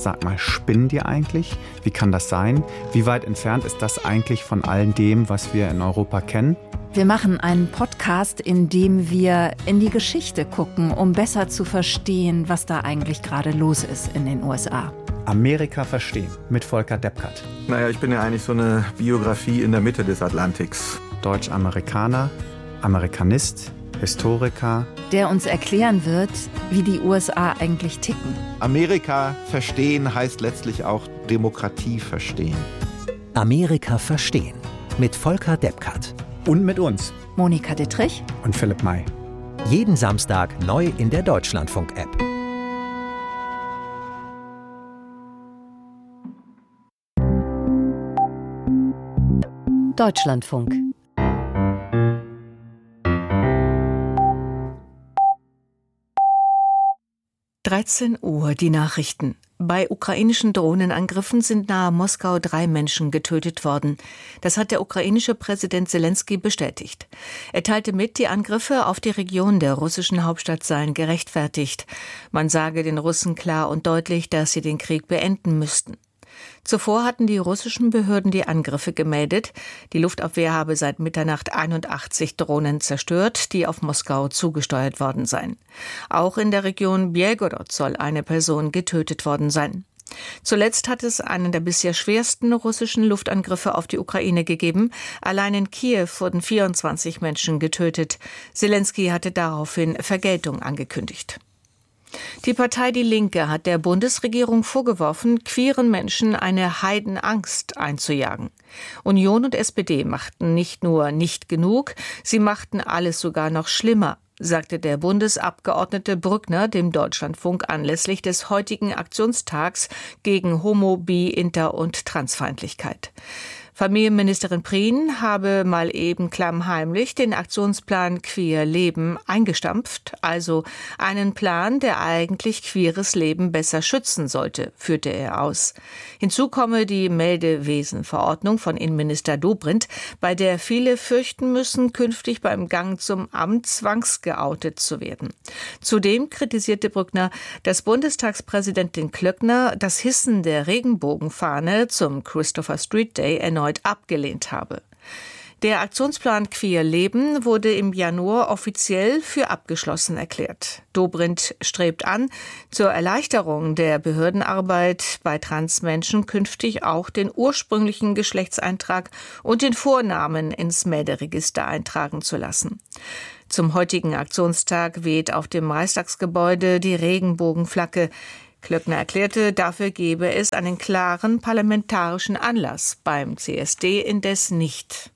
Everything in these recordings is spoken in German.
sag mal, spinnen die eigentlich? Wie kann das sein? Wie weit entfernt ist das eigentlich von all dem, was wir in Europa kennen? Wir machen einen Podcast, in dem wir in die Geschichte gucken, um besser zu verstehen, was da eigentlich gerade los ist in den USA. Amerika verstehen mit Volker Deppkert. Naja, ich bin ja eigentlich so eine Biografie in der Mitte des Atlantiks. Deutsch-Amerikaner, Amerikanist, Historiker. Der uns erklären wird, wie die USA eigentlich ticken. Amerika verstehen heißt letztlich auch Demokratie verstehen. Amerika verstehen mit Volker Deppkert. Und mit uns. Monika Dittrich und Philipp May. Jeden Samstag neu in der Deutschlandfunk-App. Deutschlandfunk. Uhr, die Nachrichten. Bei ukrainischen Drohnenangriffen sind nahe Moskau 3 Menschen getötet worden. Das hat der ukrainische Präsident Selenskyj bestätigt. Er teilte mit, die Angriffe auf die Region der russischen Hauptstadt seien gerechtfertigt. Man sage den Russen klar und deutlich, dass sie den Krieg beenden müssten. Zuvor hatten die russischen Behörden die Angriffe gemeldet. Die Luftabwehr habe seit Mitternacht 81 Drohnen zerstört, die auf Moskau zugesteuert worden seien. Auch in der Region Belgorod soll eine Person getötet worden sein. Zuletzt hat es einen der bisher schwersten russischen Luftangriffe auf die Ukraine gegeben. Allein in Kiew wurden 24 Menschen getötet. Selenskyj hatte daraufhin Vergeltung angekündigt. Die Partei Die Linke hat der Bundesregierung vorgeworfen, queeren Menschen eine Heidenangst einzujagen. Union und SPD machten nicht nur nicht genug, sie machten alles sogar noch schlimmer, sagte der Bundesabgeordnete Brückner dem Deutschlandfunk anlässlich des heutigen Aktionstags gegen Homo-, Bi-, Inter- und Transfeindlichkeit. Familienministerin Prien habe mal eben klammheimlich den Aktionsplan Queer Leben eingestampft, also einen Plan, der eigentlich queeres Leben besser schützen sollte, führte er aus. Hinzu komme die Meldewesenverordnung von Innenminister Dobrindt, bei der viele fürchten müssen, künftig beim Gang zum Amt zwangsgeoutet zu werden. Zudem kritisierte Brückner, dass Bundestagspräsidentin Klöckner das Hissen der Regenbogenfahne zum Christopher Street Day erneut abgelehnt habe. Der Aktionsplan Queer Leben wurde im Januar offiziell für abgeschlossen erklärt. Dobrindt strebt an, zur Erleichterung der Behördenarbeit bei Transmenschen künftig auch den ursprünglichen Geschlechtseintrag und den Vornamen ins Melderegister eintragen zu lassen. Zum heutigen Aktionstag weht auf dem Reichstagsgebäude die Regenbogenflagge. Klöckner erklärte, dafür gebe es einen klaren parlamentarischen Anlass, beim CSD indes nicht.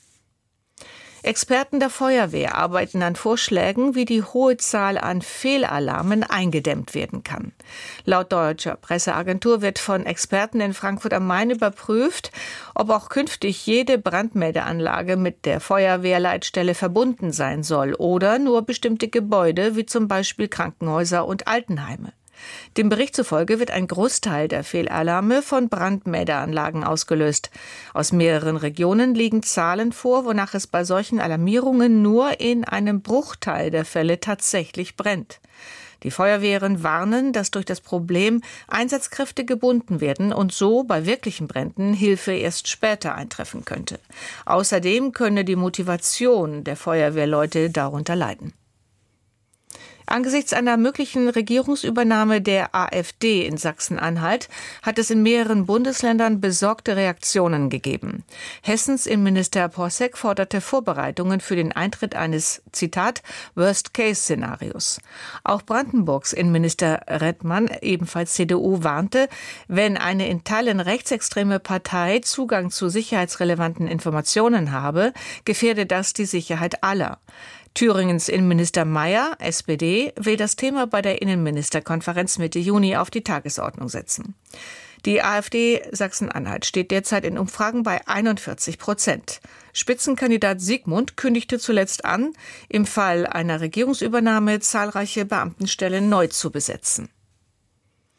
Experten der Feuerwehr arbeiten an Vorschlägen, wie die hohe Zahl an Fehlalarmen eingedämmt werden kann. Laut deutscher Presseagentur wird von Experten in Frankfurt am Main überprüft, ob auch künftig jede Brandmeldeanlage mit der Feuerwehrleitstelle verbunden sein soll oder nur bestimmte Gebäude, wie zum Beispiel Krankenhäuser und Altenheime. Dem Bericht zufolge wird ein Großteil der Fehlalarme von Brandmeldeanlagen ausgelöst. Aus mehreren Regionen liegen Zahlen vor, wonach es bei solchen Alarmierungen nur in einem Bruchteil der Fälle tatsächlich brennt. Die Feuerwehren warnen, dass durch das Problem Einsatzkräfte gebunden werden und so bei wirklichen Bränden Hilfe erst später eintreffen könnte. Außerdem könne die Motivation der Feuerwehrleute darunter leiden. Angesichts einer möglichen Regierungsübernahme der AfD in Sachsen-Anhalt hat es in mehreren Bundesländern besorgte Reaktionen gegeben. Hessens Innenminister Porsek forderte Vorbereitungen für den Eintritt eines, Zitat, Worst-Case-Szenarios. Auch Brandenburgs Innenminister Redmann, ebenfalls CDU, warnte, wenn eine in Teilen rechtsextreme Partei Zugang zu sicherheitsrelevanten Informationen habe, gefährde das die Sicherheit aller. Thüringens Innenminister Mayer, SPD, will das Thema bei der Innenministerkonferenz Mitte Juni auf die Tagesordnung setzen. Die AfD Sachsen-Anhalt steht derzeit in Umfragen bei 41%. Spitzenkandidat Siegmund kündigte zuletzt an, im Fall einer Regierungsübernahme zahlreiche Beamtenstellen neu zu besetzen.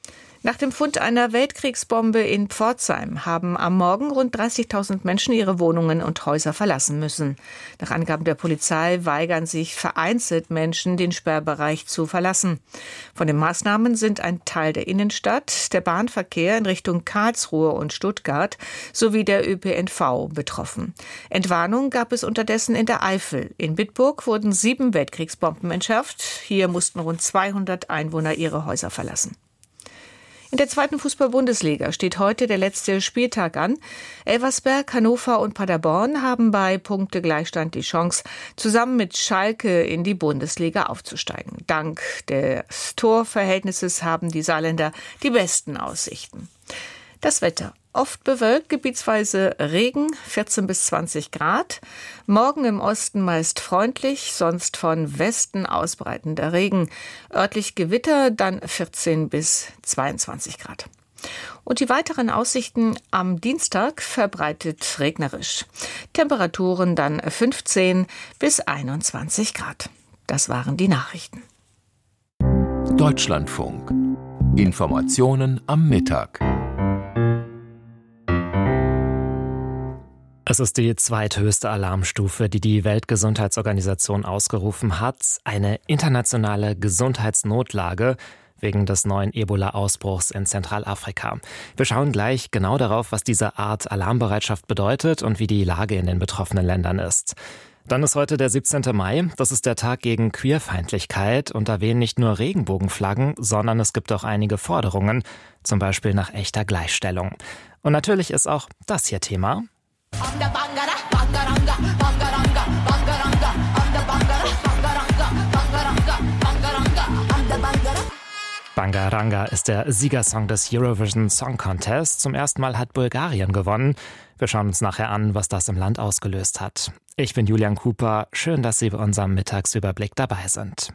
Nach dem Fund einer Weltkriegsbombe in Pforzheim haben am Morgen rund 30.000 Menschen ihre Wohnungen und Häuser verlassen müssen. Nach Angaben der Polizei weigern sich vereinzelt Menschen, den Sperrbereich zu verlassen. Von den Maßnahmen sind ein Teil der Innenstadt, der Bahnverkehr in Richtung Karlsruhe und Stuttgart sowie der ÖPNV betroffen. Entwarnung gab es unterdessen in der Eifel. In Bitburg wurden 7 Weltkriegsbomben entschärft. Hier mussten rund 200 Einwohner ihre Häuser verlassen. In der 2. Fußball-Bundesliga steht heute der letzte Spieltag an. Elversberg, Hannover und Paderborn haben bei Punktegleichstand die Chance, zusammen mit Schalke in die Bundesliga aufzusteigen. Dank des Torverhältnisses haben die Saarländer die besten Aussichten. Das Wetter. Oft bewölkt, gebietsweise Regen, 14 bis 20 Grad. Morgen im Osten meist freundlich, sonst von Westen ausbreitender Regen. Örtlich Gewitter, dann 14 bis 22 Grad. Und die weiteren Aussichten am Dienstag verbreitet regnerisch. Temperaturen dann 15 bis 21 Grad. Das waren die Nachrichten. Deutschlandfunk. Informationen am Mittag. Es ist die zweithöchste Alarmstufe, die die Weltgesundheitsorganisation ausgerufen hat. Eine internationale Gesundheitsnotlage wegen des neuen Ebola-Ausbruchs in Zentralafrika. Wir schauen gleich genau darauf, was diese Art Alarmbereitschaft bedeutet und wie die Lage in den betroffenen Ländern ist. Dann ist heute der 17. Mai. Das ist der Tag gegen Queerfeindlichkeit und da wehen nicht nur Regenbogenflaggen, sondern es gibt auch einige Forderungen, zum Beispiel nach echter Gleichstellung. Und natürlich ist auch das hier Thema. Bangaranga ist der Siegersong des Eurovision Song Contest. Zum ersten Mal hat Bulgarien gewonnen. Wir schauen uns nachher an, was das im Land ausgelöst hat. Ich bin Julian Cooper. Schön, dass Sie bei unserem Mittagsüberblick dabei sind.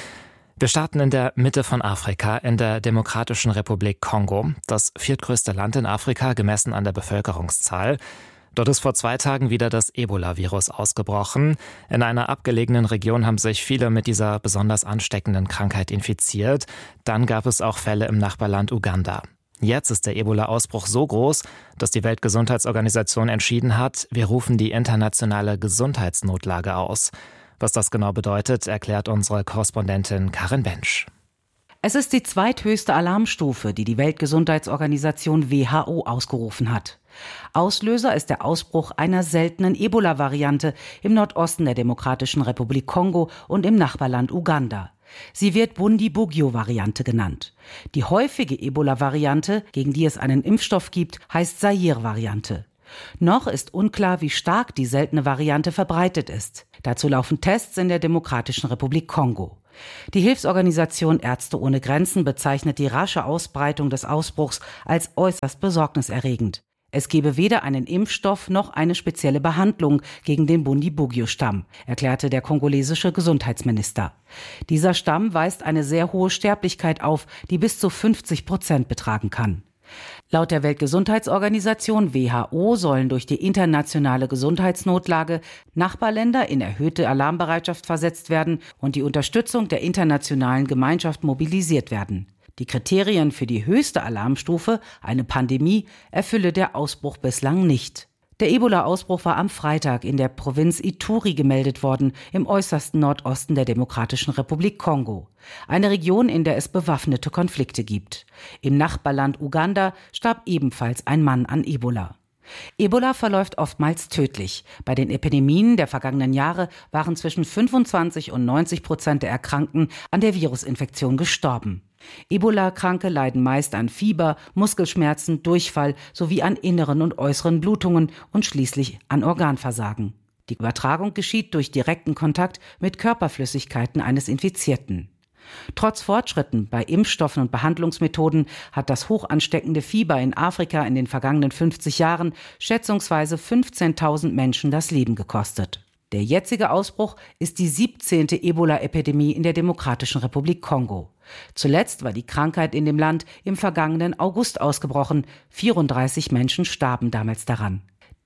Wir starten in der Mitte von Afrika, in der Demokratischen Republik Kongo, das viertgrößte Land in Afrika gemessen an der Bevölkerungszahl. Dort ist vor 2 Tagen wieder das Ebola-Virus ausgebrochen. In einer abgelegenen Region haben sich viele mit dieser besonders ansteckenden Krankheit infiziert. Dann gab es auch Fälle im Nachbarland Uganda. Jetzt ist der Ebola-Ausbruch so groß, dass die Weltgesundheitsorganisation entschieden hat, wir rufen die internationale Gesundheitsnotlage aus. Was das genau bedeutet, erklärt unsere Korrespondentin Karin Bensch. Es ist die zweithöchste Alarmstufe, die die Weltgesundheitsorganisation WHO ausgerufen hat. Auslöser ist der Ausbruch einer seltenen Ebola-Variante im Nordosten der Demokratischen Republik Kongo und im Nachbarland Uganda. Sie wird Bundibugyo-Variante genannt. Die häufige Ebola-Variante, gegen die es einen Impfstoff gibt, heißt Zaire-Variante. Noch ist unklar, wie stark die seltene Variante verbreitet ist. Dazu laufen Tests in der Demokratischen Republik Kongo. Die Hilfsorganisation Ärzte ohne Grenzen bezeichnet die rasche Ausbreitung des Ausbruchs als äußerst besorgniserregend. Es gebe weder einen Impfstoff noch eine spezielle Behandlung gegen den Bundibugyo-Stamm, erklärte der kongolesische Gesundheitsminister. Dieser Stamm weist eine sehr hohe Sterblichkeit auf, die bis zu 50% betragen kann. Laut der Weltgesundheitsorganisation WHO sollen durch die internationale Gesundheitsnotlage Nachbarländer in erhöhte Alarmbereitschaft versetzt werden und die Unterstützung der internationalen Gemeinschaft mobilisiert werden. Die Kriterien für die höchste Alarmstufe, eine Pandemie, erfülle der Ausbruch bislang nicht. Der Ebola-Ausbruch war am Freitag in der Provinz Ituri gemeldet worden, im äußersten Nordosten der Demokratischen Republik Kongo. Eine Region, in der es bewaffnete Konflikte gibt. Im Nachbarland Uganda starb ebenfalls ein Mann an Ebola. Ebola verläuft oftmals tödlich. Bei den Epidemien der vergangenen Jahre waren zwischen 25% und 90% der Erkrankten an der Virusinfektion gestorben. Ebola-Kranke leiden meist an Fieber, Muskelschmerzen, Durchfall sowie an inneren und äußeren Blutungen und schließlich an Organversagen. Die Übertragung geschieht durch direkten Kontakt mit Körperflüssigkeiten eines Infizierten. Trotz Fortschritten bei Impfstoffen und Behandlungsmethoden hat das hochansteckende Fieber in Afrika in den vergangenen 50 Jahren schätzungsweise 15.000 Menschen das Leben gekostet. Der jetzige Ausbruch ist die 17. Ebola-Epidemie in der Demokratischen Republik Kongo. Zuletzt war die Krankheit in dem Land im vergangenen August ausgebrochen. 34 Menschen starben damals daran.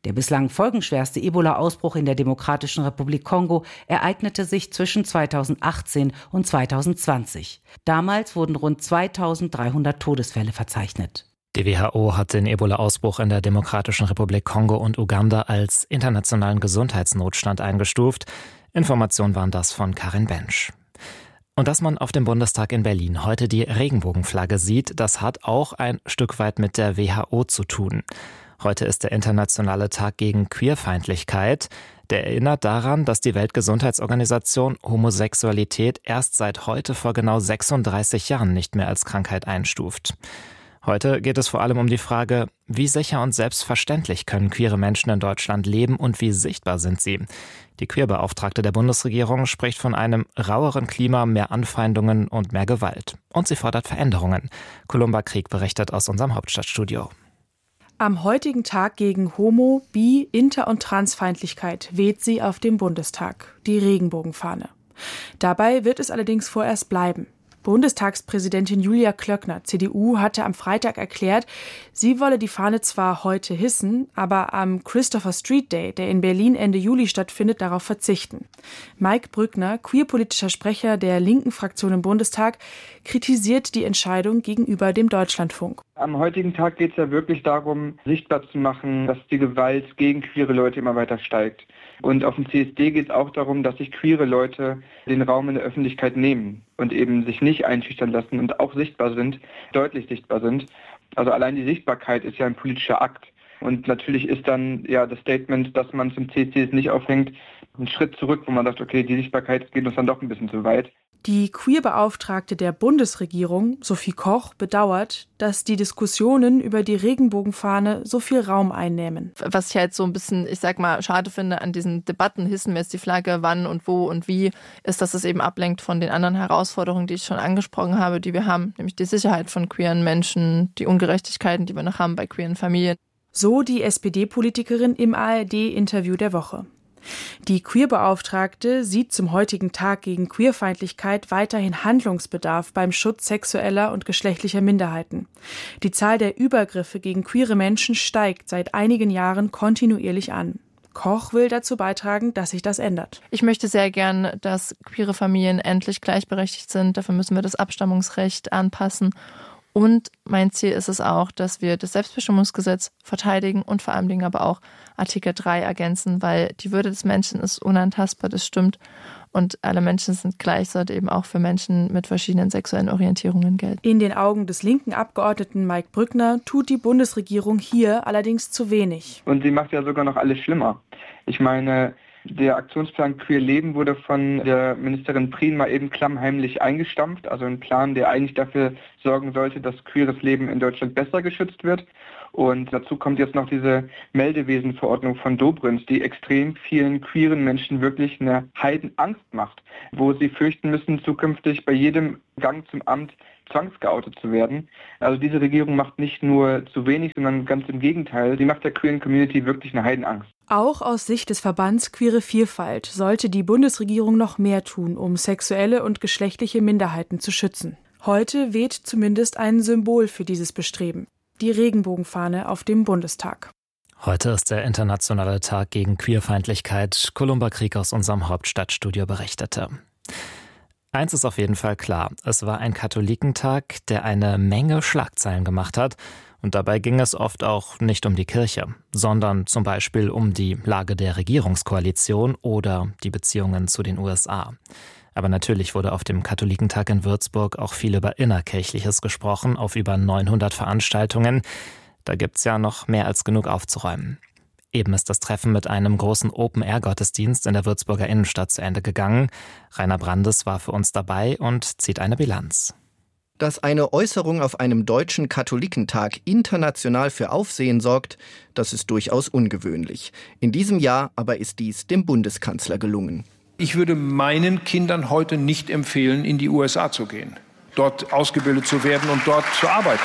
Der bislang folgenschwerste Ebola-Ausbruch in der Demokratischen Republik Kongo ereignete sich zwischen 2018 und 2020. Damals wurden rund 2300 Todesfälle verzeichnet. Die WHO hat den Ebola-Ausbruch in der Demokratischen Republik Kongo und Uganda als internationalen Gesundheitsnotstand eingestuft. Informationen waren das von Karin Bensch. Und dass man auf dem Bundestag in Berlin heute die Regenbogenflagge sieht, das hat auch ein Stück weit mit der WHO zu tun. Heute ist der internationale Tag gegen Queerfeindlichkeit. Der erinnert daran, dass die Weltgesundheitsorganisation Homosexualität erst seit heute vor genau 36 Jahren nicht mehr als Krankheit einstuft. Heute geht es vor allem um die Frage, wie sicher und selbstverständlich können queere Menschen in Deutschland leben und wie sichtbar sind sie? Die Queerbeauftragte der Bundesregierung spricht von einem raueren Klima, mehr Anfeindungen und mehr Gewalt. Und sie fordert Veränderungen. Columba Krieg berichtet aus unserem Hauptstadtstudio. Am heutigen Tag gegen Homo-, Bi-, Inter- und Transfeindlichkeit weht sie auf dem Bundestag, die Regenbogenfahne. Dabei wird es allerdings vorerst bleiben. Bundestagspräsidentin Julia Klöckner, CDU, hatte am Freitag erklärt, sie wolle die Fahne zwar heute hissen, aber am Christopher Street Day, der in Berlin Ende Juli stattfindet, darauf verzichten. Mike Brückner, queerpolitischer Sprecher der linken Fraktion im Bundestag, kritisiert die Entscheidung gegenüber dem Deutschlandfunk. Am heutigen Tag geht es ja wirklich darum, sichtbar zu machen, dass die Gewalt gegen queere Leute immer weiter steigt. Und auf dem CSD geht es auch darum, dass sich queere Leute den Raum in der Öffentlichkeit nehmen und eben sich nicht einschüchtern lassen und auch sichtbar sind, deutlich sichtbar sind. Also allein die Sichtbarkeit ist ja ein politischer Akt. Und natürlich ist dann ja das Statement, dass man zum CSD nicht aufhängt, ein Schritt zurück, wo man sagt, okay, die Sichtbarkeit geht uns dann doch ein bisschen zu weit. Die Queerbeauftragte der Bundesregierung, Sophie Koch, bedauert, dass die Diskussionen über die Regenbogenfahne so viel Raum einnehmen. Was ich halt so ein bisschen, schade finde an diesen Debatten, hissen wir jetzt die Flagge, wann und wo und wie, ist, dass es eben ablenkt von den anderen Herausforderungen, die ich schon angesprochen habe, die wir haben, nämlich die Sicherheit von queeren Menschen, die Ungerechtigkeiten, die wir noch haben bei queeren Familien. So die SPD-Politikerin im ARD-Interview der Woche. Die Queerbeauftragte sieht zum heutigen Tag gegen Queerfeindlichkeit weiterhin Handlungsbedarf beim Schutz sexueller und geschlechtlicher Minderheiten. Die Zahl der Übergriffe gegen queere Menschen steigt seit einigen Jahren kontinuierlich an. Koch will dazu beitragen, dass sich das ändert. Ich möchte sehr gern, dass queere Familien endlich gleichberechtigt sind. Dafür müssen wir das Abstammungsrecht anpassen. Und mein Ziel ist es auch, dass wir das Selbstbestimmungsgesetz verteidigen und vor allen Dingen aber auch Artikel 3 ergänzen, weil die Würde des Menschen ist unantastbar, das stimmt. Und alle Menschen sind gleich, sollte eben auch für Menschen mit verschiedenen sexuellen Orientierungen gelten. In den Augen des linken Abgeordneten Mike Brückner tut die Bundesregierung hier allerdings zu wenig. Und sie macht ja sogar noch alles schlimmer. Ich meine, der Aktionsplan Queer Leben wurde von der Ministerin Prien mal eben klammheimlich eingestampft. Also ein Plan, der eigentlich dafür sorgen sollte, dass queeres Leben in Deutschland besser geschützt wird. Und dazu kommt jetzt noch diese Meldewesenverordnung von Dobrindt, die extrem vielen queeren Menschen wirklich eine Heidenangst macht, wo sie fürchten müssen, zukünftig bei jedem Gang zum Amt zwangsgeoutet zu werden. Also diese Regierung macht nicht nur zu wenig, sondern ganz im Gegenteil. Sie macht der queeren Community wirklich eine Heidenangst. Auch aus Sicht des Verbands Queere Vielfalt sollte die Bundesregierung noch mehr tun, um sexuelle und geschlechtliche Minderheiten zu schützen. Heute weht zumindest ein Symbol für dieses Bestreben: die Regenbogenfahne auf dem Bundestag. Heute ist der internationale Tag gegen Queerfeindlichkeit. Columba Krieg aus unserem Hauptstadtstudio berichtete. Eins ist auf jeden Fall klar, es war ein Katholikentag, der eine Menge Schlagzeilen gemacht hat. Und dabei ging es oft auch nicht um die Kirche, sondern zum Beispiel um die Lage der Regierungskoalition oder die Beziehungen zu den USA. Aber natürlich wurde auf dem Katholikentag in Würzburg auch viel über Innerkirchliches gesprochen, auf über 900 Veranstaltungen. Da gibt's ja noch mehr als genug aufzuräumen. Eben ist das Treffen mit einem großen Open-Air-Gottesdienst in der Würzburger Innenstadt zu Ende gegangen. Rainer Brandes war für uns dabei und zieht eine Bilanz. Dass eine Äußerung auf einem deutschen Katholikentag international für Aufsehen sorgt, das ist durchaus ungewöhnlich. In diesem Jahr aber ist dies dem Bundeskanzler gelungen. Ich würde meinen Kindern heute nicht empfehlen, in die USA zu gehen, dort ausgebildet zu werden und dort zu arbeiten.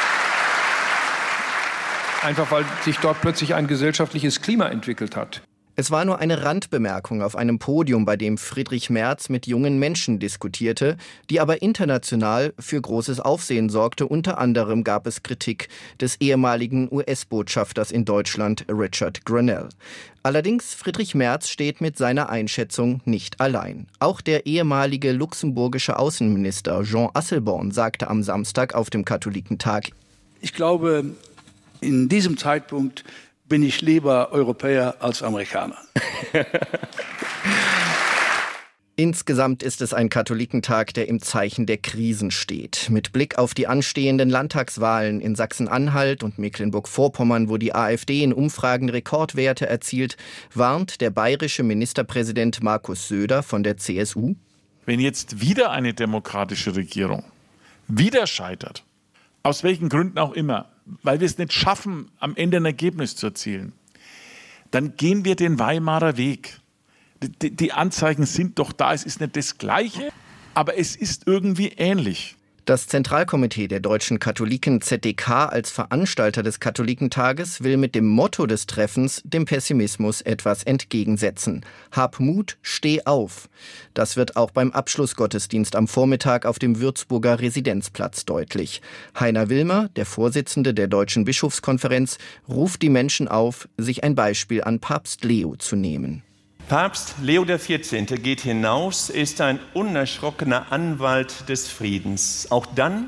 Einfach weil sich dort plötzlich ein gesellschaftliches Klima entwickelt hat. Es war nur eine Randbemerkung auf einem Podium, bei dem Friedrich Merz mit jungen Menschen diskutierte, die aber international für großes Aufsehen sorgte. Unter anderem gab es Kritik des ehemaligen US-Botschafters in Deutschland, Richard Grenell. Allerdings, Friedrich Merz steht mit seiner Einschätzung nicht allein. Auch der ehemalige luxemburgische Außenminister Jean Asselborn sagte am Samstag auf dem Katholikentag: Ich glaube, in diesem Zeitpunkt bin ich lieber Europäer als Amerikaner. Insgesamt ist es ein Katholikentag, der im Zeichen der Krisen steht. Mit Blick auf die anstehenden Landtagswahlen in Sachsen-Anhalt und Mecklenburg-Vorpommern, wo die AfD in Umfragen Rekordwerte erzielt, warnt der bayerische Ministerpräsident Markus Söder von der CSU: Wenn jetzt wieder eine demokratische Regierung wieder scheitert, aus welchen Gründen auch immer, weil wir es nicht schaffen, am Ende ein Ergebnis zu erzielen, dann gehen wir den Weimarer Weg. Die Anzeichen sind doch da, es ist nicht das Gleiche, aber es ist irgendwie ähnlich. Das Zentralkomitee der deutschen Katholiken ZDK als Veranstalter des Katholikentages will mit dem Motto des Treffens dem Pessimismus etwas entgegensetzen. Hab Mut, steh auf. Das wird auch beim Abschlussgottesdienst am Vormittag auf dem Würzburger Residenzplatz deutlich. Heiner Wilmer, der Vorsitzende der Deutschen Bischofskonferenz, ruft die Menschen auf, sich ein Beispiel an Papst Leo zu nehmen. Papst Leo XIV. Geht hinaus, ist ein unerschrockener Anwalt des Friedens. Auch dann,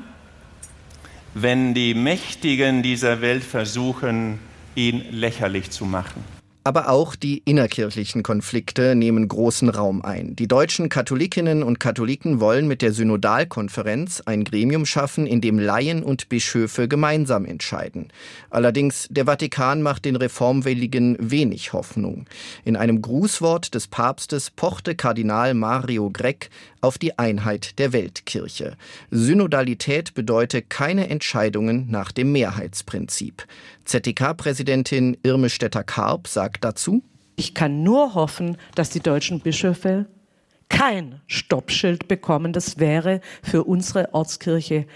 wenn die Mächtigen dieser Welt versuchen, ihn lächerlich zu machen. Aber auch die innerkirchlichen Konflikte nehmen großen Raum ein. Die deutschen Katholikinnen und Katholiken wollen mit der Synodalkonferenz ein Gremium schaffen, in dem Laien und Bischöfe gemeinsam entscheiden. Allerdings, der Vatikan macht den Reformwilligen wenig Hoffnung. In einem Grußwort des Papstes pochte Kardinal Mario Grech auf die Einheit der Weltkirche. Synodalität bedeute keine Entscheidungen nach dem Mehrheitsprinzip. ZDK-Präsidentin Irme Stetter-Karp sagt dazu: Ich kann nur hoffen, dass die deutschen Bischöfe kein Stoppschild bekommen. Das wäre für unsere Ortskirche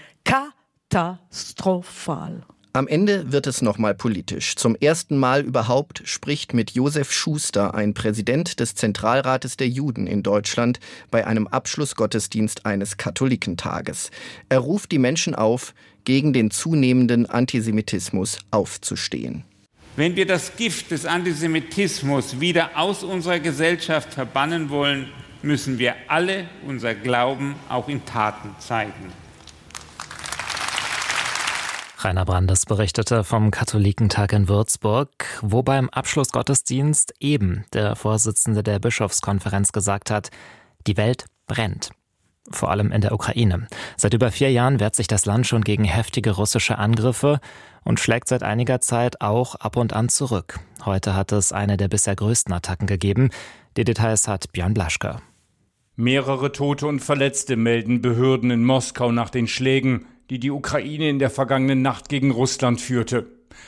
katastrophal. Am Ende wird es nochmal politisch. Zum ersten Mal überhaupt spricht mit Josef Schuster, ein Präsident des Zentralrates der Juden in Deutschland, bei einem Abschlussgottesdienst eines Katholikentages. Er ruft die Menschen auf, gegen den zunehmenden Antisemitismus aufzustehen. Wenn wir das Gift des Antisemitismus wieder aus unserer Gesellschaft verbannen wollen, müssen wir alle unser Glauben auch in Taten zeigen. Rainer Brandes berichtete vom Katholikentag in Würzburg, wo beim Abschlussgottesdienst eben der Vorsitzende der Bischofskonferenz gesagt hat, die Welt brennt. Vor allem in der Ukraine. Seit über 4 Jahren wehrt sich das Land schon gegen heftige russische Angriffe und schlägt seit einiger Zeit auch ab und an zurück. Heute hat es eine der bisher größten Attacken gegeben. Die Details hat Björn Blaschke. Mehrere Tote und Verletzte melden Behörden in Moskau nach den Schlägen, die die Ukraine in der vergangenen Nacht gegen Russland führte.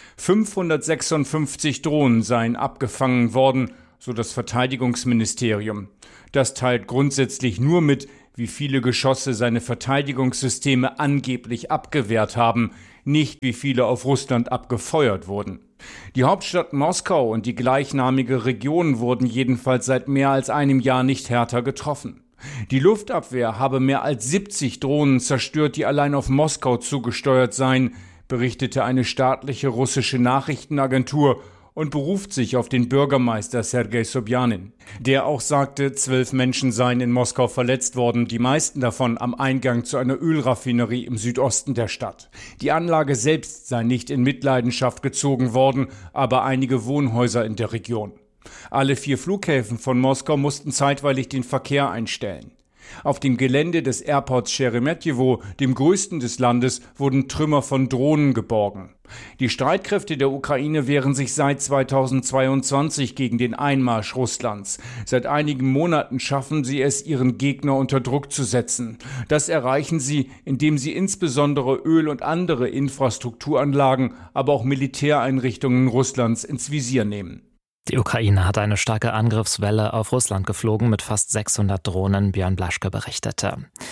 556 Drohnen seien abgefangen worden, so das Verteidigungsministerium. Das teilt grundsätzlich nur mit, wie viele Geschosse seine Verteidigungssysteme angeblich abgewehrt haben, nicht wie viele auf Russland abgefeuert wurden. Die Hauptstadt Moskau und die gleichnamige Region wurden jedenfalls seit mehr als einem Jahr nicht härter getroffen. Die Luftabwehr habe mehr als 70 Drohnen zerstört, die allein auf Moskau zugesteuert seien, berichtete eine staatliche russische Nachrichtenagentur und beruft sich auf den Bürgermeister Sergei Sobjanin. Der auch sagte, 12 Menschen seien in Moskau verletzt worden, die meisten davon am Eingang zu einer Ölraffinerie im Südosten der Stadt. Die Anlage selbst sei nicht in Mitleidenschaft gezogen worden, aber einige Wohnhäuser in der Region. Alle 4 Flughäfen von Moskau mussten zeitweilig den Verkehr einstellen. Auf dem Gelände des Airports Sheremetyevo, dem größten des Landes, wurden Trümmer von Drohnen geborgen. Die Streitkräfte der Ukraine wehren sich seit 2022 gegen den Einmarsch Russlands. Seit einigen Monaten schaffen sie es, ihren Gegner unter Druck zu setzen. Das erreichen sie, indem sie insbesondere Öl- und andere Infrastrukturanlagen, aber auch Militäreinrichtungen Russlands ins Visier nehmen. Die Ukraine hat eine starke Angriffswelle auf Russland geflogen mit fast 600 Drohnen, Björn Blaschke berichtete.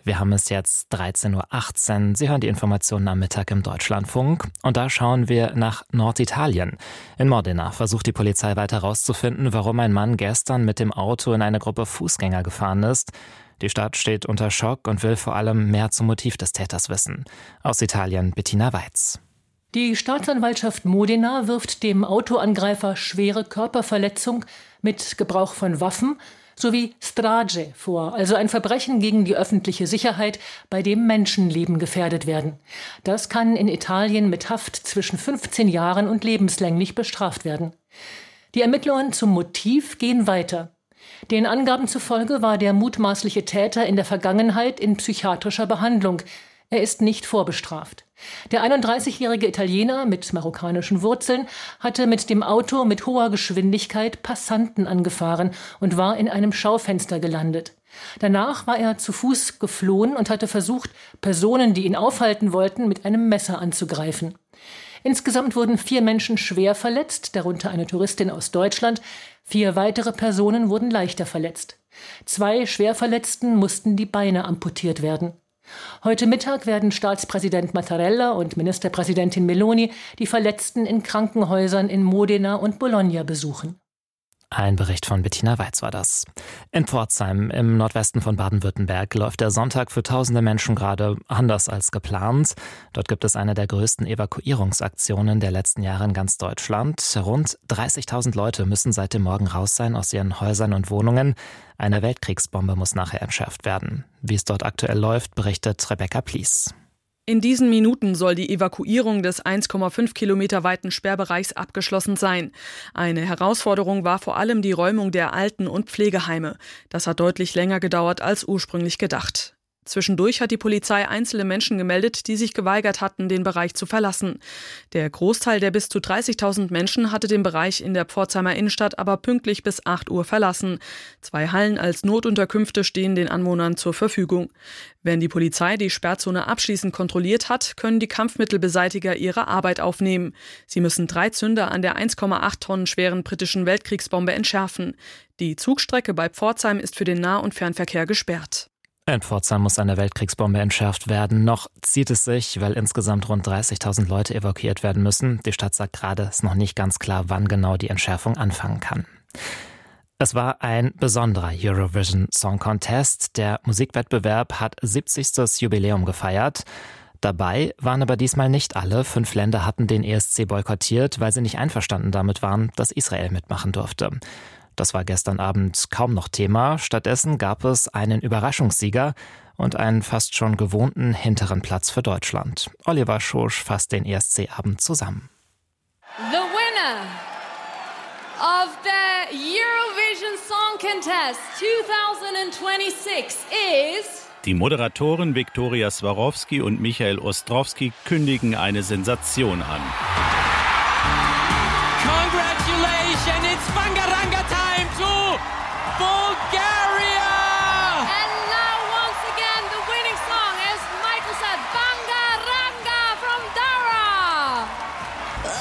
Wir haben es jetzt 13.18 Uhr. Sie hören die Informationen am Mittag im Deutschlandfunk. Und da schauen wir nach Norditalien. In Modena versucht die Polizei weiter herauszufinden, warum ein Mann gestern mit dem Auto in eine Gruppe Fußgänger gefahren ist. Die Stadt steht unter Schock und will vor allem mehr zum Motiv des Täters wissen. Aus Italien Bettina Weitz. Die Staatsanwaltschaft Modena wirft dem Autoangreifer schwere Körperverletzung mit Gebrauch von Waffen sowie Strage vor, also ein Verbrechen gegen die öffentliche Sicherheit, bei dem Menschenleben gefährdet werden. Das kann in Italien mit Haft zwischen 15 Jahren und lebenslänglich bestraft werden. Die Ermittlungen zum Motiv gehen weiter. Den Angaben zufolge war der mutmaßliche Täter in der Vergangenheit in psychiatrischer Behandlung. Er ist nicht vorbestraft. Der 31-jährige Italiener mit marokkanischen Wurzeln hatte mit dem Auto mit hoher Geschwindigkeit Passanten angefahren und war in einem Schaufenster gelandet. Danach war er zu Fuß geflohen und hatte versucht, Personen, die ihn aufhalten wollten, mit einem Messer anzugreifen. Insgesamt wurden 4 Menschen schwer verletzt, darunter eine Touristin aus Deutschland. 4 weitere Personen wurden leichter verletzt. 2 Schwerverletzten mussten die Beine amputiert werden. Heute Mittag werden Staatspräsident Mattarella und Ministerpräsidentin Meloni die Verletzten in Krankenhäusern in Modena und Bologna besuchen. Ein Bericht von Bettina Weitz war das. In Pforzheim im Nordwesten von Baden-Württemberg läuft der Sonntag für tausende Menschen gerade anders als geplant. Dort gibt es eine der größten Evakuierungsaktionen der letzten Jahre in ganz Deutschland. Rund 30.000 Leute müssen seit dem Morgen raus sein aus ihren Häusern und Wohnungen. Eine Weltkriegsbombe muss nachher entschärft werden. Wie es dort aktuell läuft, berichtet Rebecca Plies. In diesen Minuten soll die Evakuierung des 1,5 Kilometer weiten Sperrbereichs abgeschlossen sein. Eine Herausforderung war vor allem die Räumung der Alten- und Pflegeheime. Das hat deutlich länger gedauert als ursprünglich gedacht. Zwischendurch hat die Polizei einzelne Menschen gemeldet, die sich geweigert hatten, den Bereich zu verlassen. Der Großteil der bis zu 30.000 Menschen hatte den Bereich in der Pforzheimer Innenstadt aber pünktlich bis 8 Uhr verlassen. 2 Hallen als Notunterkünfte stehen den Anwohnern zur Verfügung. Wenn die Polizei die Sperrzone abschließend kontrolliert hat, können die Kampfmittelbeseitiger ihre Arbeit aufnehmen. Sie müssen 3 Zünder an der 1,8 Tonnen schweren britischen Weltkriegsbombe entschärfen. Die Zugstrecke bei Pforzheim ist für den Nah- und Fernverkehr gesperrt. In Pforzheim muss eine Weltkriegsbombe entschärft werden. Noch zieht es sich, weil insgesamt rund 30.000 Leute evakuiert werden müssen. Die Stadt sagt gerade, es ist noch nicht ganz klar, wann genau die Entschärfung anfangen kann. Es war ein besonderer Eurovision Song Contest. Der Musikwettbewerb hat 70. Jubiläum gefeiert. Dabei waren aber diesmal nicht alle. 5 Länder hatten den ESC boykottiert, weil sie nicht einverstanden damit waren, dass Israel mitmachen durfte. Das war gestern Abend kaum noch Thema. Stattdessen gab es einen Überraschungssieger und einen fast schon gewohnten hinteren Platz für Deutschland. Oliver Schosch fasst den ESC-Abend zusammen. The winner of the Eurovision Song Contest 2026 is... Die Moderatoren Viktoria Swarovski und Michael Ostrowski kündigen eine Sensation an.